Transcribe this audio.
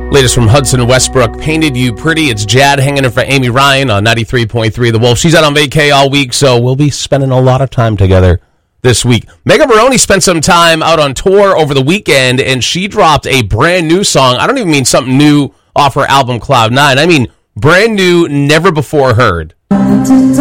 Latest from Hudson Westbrook, Painted You Pretty. It's Jad hanging in for Amy Ryan on 93.3 The Wolf. She's out on vacay all week, so we'll be spending a lot of time together this week. Megan Baroni spent some time out on tour over the weekend, and she dropped a brand new song. I don't even mean something new off her album Cloud 9. I mean brand new, never before heard.